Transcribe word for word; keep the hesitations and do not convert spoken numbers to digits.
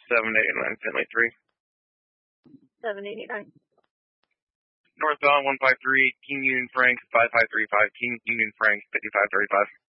seven eighty-nine, Finley three. seven eighty-nine. Northbound one five three, King Union Frank, five five three five, King Union Frank, fifty-five thirty-five.